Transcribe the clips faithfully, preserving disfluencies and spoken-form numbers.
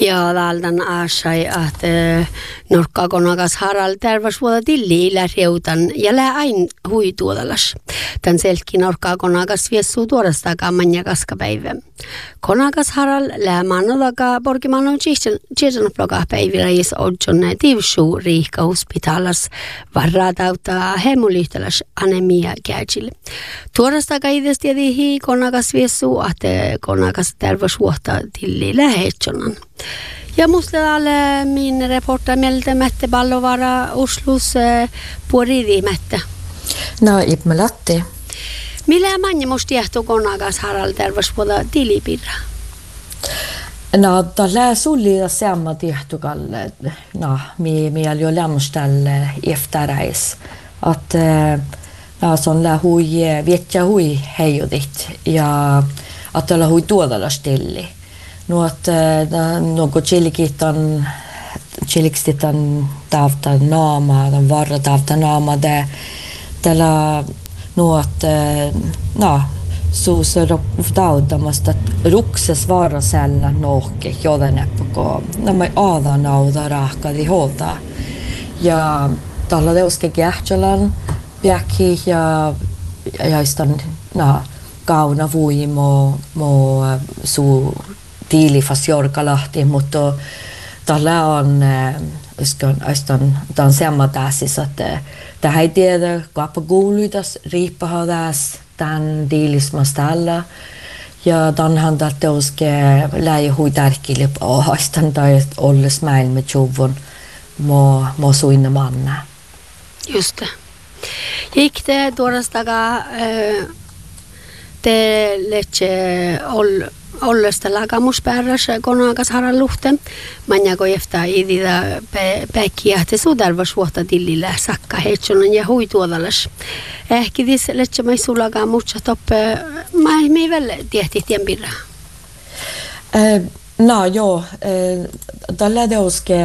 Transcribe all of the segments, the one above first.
Ja täältä asai, että norkkakonakas Harald tervas vuoda tilli reutan ja lää ain hui tuodalas. Tän selkki norkkakonakas viessuu tuodastakaan manja kaskapäivä. Konakas Harald lää mannodaka porkimannon tjejanoplokaa päivillä jes odjon tivsuu riihka hospitalas varraa tauttaa hemulihtelas anemia käätsille. Tuodastaka itse tiedihi konakas viessuu, että konakas tervas vuotta tilli lähetjonan. Ja musta alle min reporter meldte Mette Ballovara Oslus puoridi Mette. No, Ibme Latti. Millä manja musta jahtuu konakas Harald tervas vuotta tilipirra? No, tällä sulli samma tihtukalle. No, mi mi oli jo lämställe efteräis. Att no, son lä hui vietja hui heijudit ja att olla hui tuodalla stilli. No, että no, kun chilikitan chiliksitan tavta naama, den varra tavta naama, det tällä no, että no, så så ruptaudamasta rukses vara sällä nohke joden på nämä aadanauda raakadi holta ja tällä deuske kähtjalan piäkki ja ja istan no kauna vuimo mo su tiili fasjorkalahti mutta tällä on uskon istan dan samma tässä että det ei tiedä kappa kuuluitas riippahadas tämän diilismastalla ja tänhän tätä uske läi hui tärkille ahastan tai olles maailma tjuvun mo mo suinna manna. Just det. Gick det tuodastakaan te letse ol ollesta lakamuspärräs konakas Harald luhte. Manjako jeftaa idida päkkiä te sudarvas vuotta tillillä sakka heitsonan ja hui tuodalas. Ehkä tis letse mai sulakaan muutsa toppe mai mi väl tiehti tien pirra. No joo, tällä deuske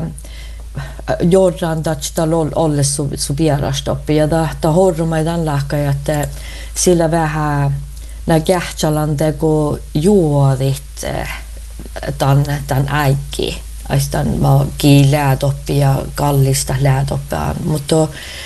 jorran datsta olle su pierastoppi ja ta ta horruma idan lahka että sillä vähän nä kähtjalande ko juodit tan tan äikki aistan ma kiiläätoppi ja kallista läätoppaa mutta